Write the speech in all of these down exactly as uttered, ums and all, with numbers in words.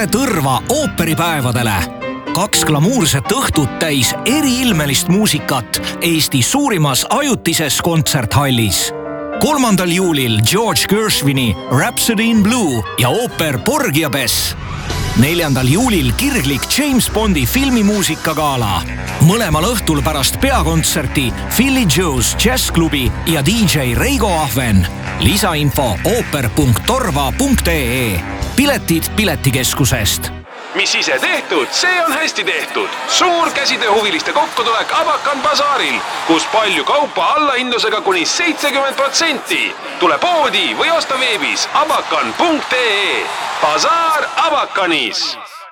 Tule Tõrva ooperipäevadele! Kaks glamuurset õhtut täis eriilmelist muusikat Eesti suurimas ajutises kontserthallis. kolmandal juulil George Gershwini Rhapsody in Blue ja ooper Porgy ja Bess. neljandal juulil kirglik James Bondi filmimuusikagaala. Mõlemal õhtul pärast peakontserti Philly Joe's Jazzklubi ja D J Reigo Ahven. Lisainfo ooper punkt torva punkt ee. Piletid Piletikeskusest. Mis ise tehtud, see on hästi tehtud. Suur käsitööhuviliste kokkutulek Abakan basaaril, kus palju kaupa allahindlusega kuni seitsekümmend protsenti. Tule poodi või osta veebis abakan punkt ee. Basaar Abakanis.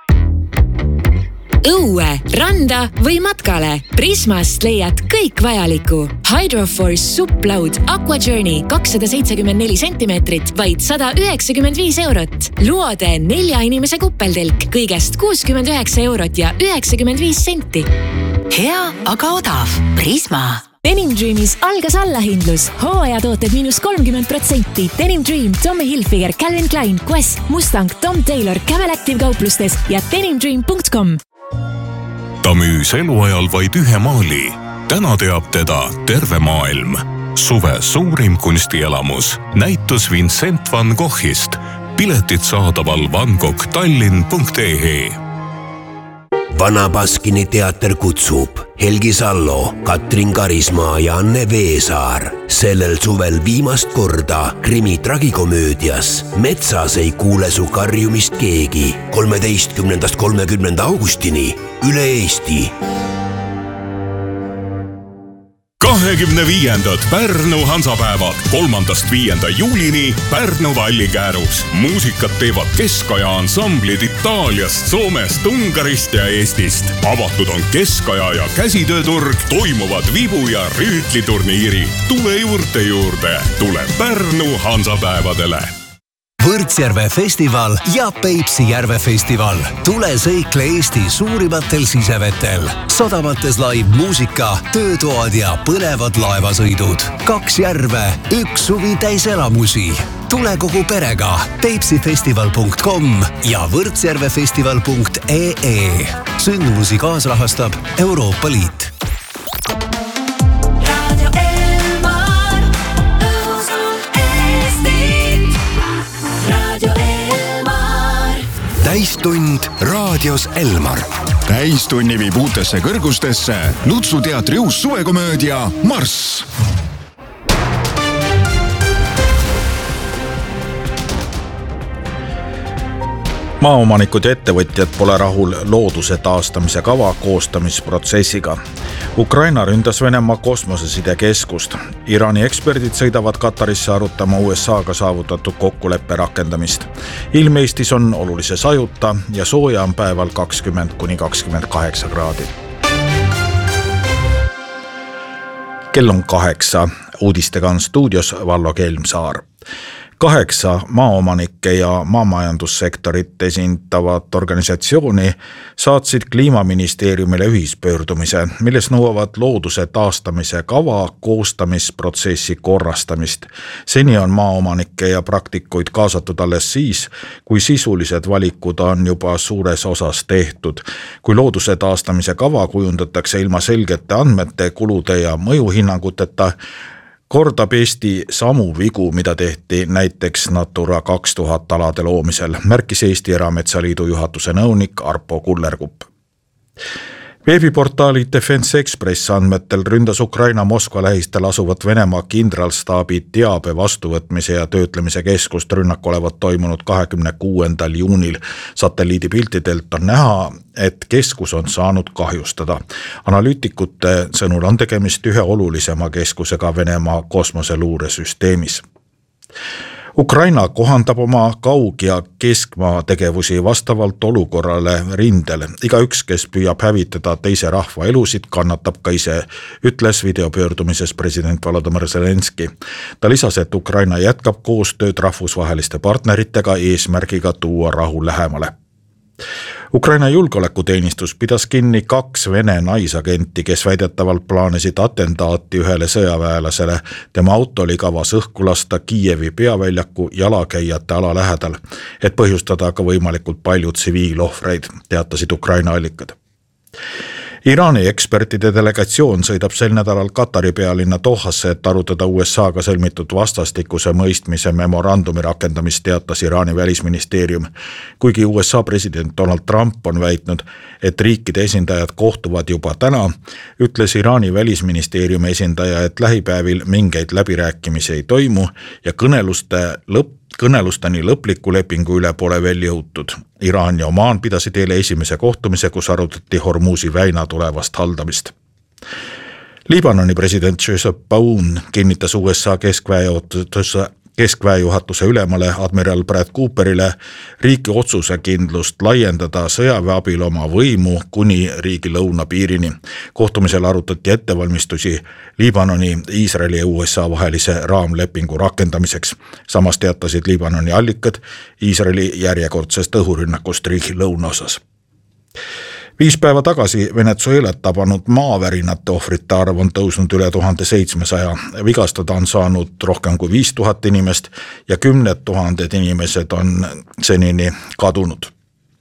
Õue, randa või matkale. Prismast leiad kõik vajaliku. Hydroforce supplaud Aqua Journey kakssada seitsekümmend neli sentimeetrit, vaid sada üheksakümmend viis eurot. Luode nelja inimese kuppeltelk kõigest kuuskümmend üheksa eurot ja üheksakümmend viis senti. Hea, aga odav. Prisma. Denim Dreamis algas allahindlus. Hooajatooted miinus kolmkümmend protsenti. Denim Dream, Tommy Hilfiger, Calvin Klein, Quest, Mustang, Tom Taylor, Camel Active kauplustes ja denim dream punkt com. Ta müüs eluajal vaid ühe maali. Täna teab teda terve maailm. Suve suurim kunstielamus. Näitus Vincent van Goghist. Piletid saadaval vangogh tallinn punkt ee. Vana Baskini teater kutsub Helgi Sallo, Katrin Karismaa ja Anne Veesaar. Sellel suvel viimast korda krimi tragikomöödias Metsas ei kuule su karjumist keegi. kolmeteistkümnendast kolmekümnenda augustini üle Eesti. kahekümne viiendad Pärnu Hansapäevad kolmandast viienda juulini Pärnu Vallikäärus. Muusikat teevad keskaja ansamblid Itaaliast, Soomest, Ungarist ja Eestist. Avatud on keskaja ja käsitööturg, toimuvad vibu- ja rüütliturniiri. Tule juurde juurde, tule Pärnu Hansapäevadele. Võrtsjärve festival ja Peipsi järve festival. Tule sõikle Eesti suurimatel sisevetel. Sadamates live muusika, töötoad ja põnevad laevasõidud. Kaks järve, üks suvi täis elamusi. Tule kogu perega peipsifestival punkt com ja võrtsjärvefestival punkt ee. Sündmusi kaasrahastab Euroopa Liit. Täistund raadios Elmar. Täistunni viib uutesse kõrgustesse Lutsu teatri uus suvekomöödia Marss. Maaomanikud ja ettevõtjad pole rahul looduse taastamise kava koostamisprotsessiga. Ukraina ründas Venemaa kosmosesidekeskust. Irani eksperdid sõidavad Katarisse arutama U S A-ga saavutatud kokkuleppe rakendamist. Ilm Eestis on olulise sajuta ja sooja on päeval kakskümmend kuni kakskümmend kaheksa kraadi. Kell on kaheksa. Uudistega on stuudios Vallo Kelmsaar. Kaheksa maaomanike ja maamajandussektorit esindavat organisatsiooni saatsid Kliimaministeeriumile ühispöördumise, milles nõuavad looduse taastamise kava koostamisprotsessi korrastamist. Seni on maaomanikke ja praktikuid kaasatud alles siis, kui sisulised valikud on juba suures osas tehtud. Kui looduse taastamise kava kujundatakse ilma selgete andmete, kulude ja mõjuhinnanguteta, kordab Eesti samu vigu, mida tehti näiteks Natura kaks tuhat alade loomisel, märkis Eesti Erametsaliidu juhatuse nõunik Arpo Kullerkupp. Veebiportaali Defense Express andmetel ründas Ukraina Moskva lähistel asuvat Venemaa kindralstaabi teabe vastuvõtmise ja töötlemise keskust. Rünnak olevat toimunud kahekümne kuuendal juunil. Satelliidipiltidelt on näha, et keskus on saanud kahjustada. Analüütikute sõnul on tegemist ühe olulisema keskusega Venemaa kosmoseluuresüsteemis. Ukraina kohandab oma kaug- ja keskmaa tegevusi vastavalt olukorrale rindel. Igaüks, kes püüab hävitada teise rahva elusid, kannatab ka ise, ütles videopöördumises president Volodymyr Zelenski. Ta lisas, et Ukraina jätkab koostööd rahvusvaheliste partneritega eesmärgiga tuua rahu lähemale. Ukraina julgeolekuteenistus pidas kinni kaks Vene naisagenti, kes väidetavalt plaanisid atentaati ühele sõjaväelasele. Tema auto oli kavas õhku lasta Kiievi peaväljaku jalakäijate ala lähedal, et põhjustada ka võimalikult palju tsiviilohvreid, teatasid Ukraina allikad. Iraani ekspertide delegatsioon sõidab sel nädalal Katari pealinna Dohasse, et arutada U S A-ga sõlmitud vastastikuse mõistmise memorandumi rakendamist, teatas Iraani välisministeerium. Kuigi U S A president Donald Trump on väitnud, et riikide esindajad kohtuvad juba täna, ütles Iraani välisministeeriumi esindaja, et lähipäevil mingeid läbirääkimisi ei toimu ja kõneluste lõpp Kõnelusteni lõpliku lepingu üle pole veel jõutud. Iraan ja Omaan pidasid eile esimese kohtumise, kus arutati Hormuzi väina tulevast haldamist. Liibanoni president Joseph Aoun kinnitas U S A keskväejuhatuse, keskväejuhatuse ülemale admiral Brad Cooperile riigi otsusekindlust laiendada sõjaväe abil oma võimu kuni riigi lõunapiirini. Kohtumisel arutati ettevalmistusi Liibanoni, Iisraeli ja U S A vahelise raamlepingu rakendamiseks. Samas teatasid Liibanoni allikad Iisraeli järjekordsest õhurünnakust riigi lõunaosas. Viis päeva tagasi Venezuelat tabanud maavärinate ohvrite arv on tõusnud üle tuhande seitsmesaja. Vigastada on saanud rohkem kui viis tuhat inimest ja kümned tuhanded inimesed on senini kadunud.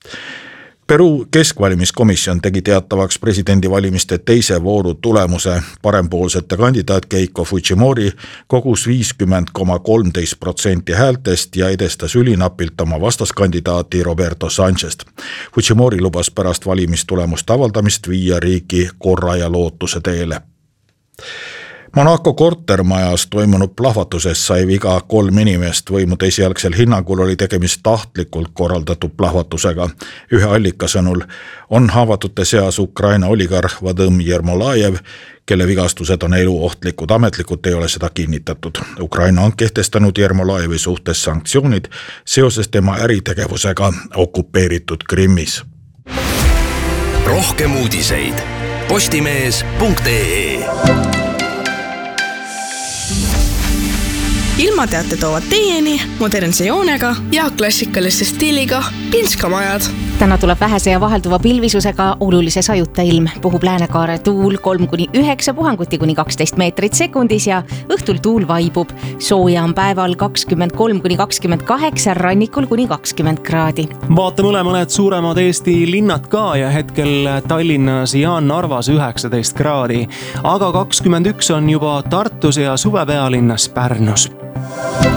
Peru keskvalimiskomisjon tegi teatavaks presidendivalimiste teise vooru tulemuse. Parempoolsete kandidaat Keiko Fujimori kogus viiskümmend koma kolmteist protsenti häältest ja edestas ülinapilt oma vastaskandidaati Roberto Sanchest. Fujimori lubas pärast valimistulemuste avaldamist viia riigi korra ja lootuse teele. Monaco kortermajas toimunud plahvatuses sai viga kolm inimest. Võimude esialgsel hinnangul oli tegemist tahtlikult korraldatud plahvatusega. Ühe allika sõnul on haavatute seas Ukraina oligarh Vadim Yermolajev, kelle vigastused on eluohtlikud. Ametlikult ei ole seda kinnitatud. Ukraina on kehtestanud Yermolajevi suhtes sanktsioonid seoses tema äritegevusega okupeeritud Krimmis. Rohkem uudiseid postimees punkt ee. Ilmateate toovad teieni modernse joonega ja klassikaliste stiiliga Pinskamajad. Täna tuleb vähese ja vahelduva pilvisusega olulise sajuta ilm. Puhub läänekaare tuul kolm kuni üheksa, puhanguti kuni kaksteist meetrit sekundis ja õhtul tuul vaibub. Sooja on päeval kakskümmend kolm kuni kakskümmend kaheksa, rannikul kuni kakskümmend kraadi. Vaatame üle mõned suuremad Eesti linnad ka ja hetkel Tallinnas ja Narvas üheksateist kraadi. Aga kakskümmend üks on juba Tartus ja suvepealinnas Pärnus.